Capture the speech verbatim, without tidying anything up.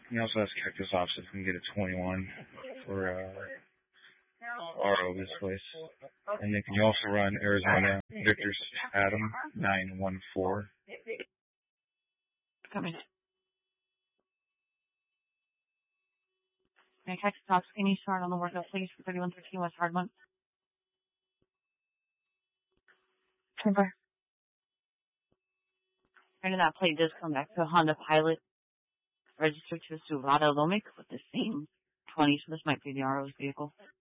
He also has Cactus Office if we can get a twenty-one for uh, R O this place. And then can you also run Arizona Victor Adam nine one four? Coming. May Cactus Office, can you start on the workout, please, for thirty-one thirteen West Hardmont? Timber. And that plate does come back to a Honda Pilot, registered to a Silverado Lomic with the same twenty, so this might be the R O's vehicle.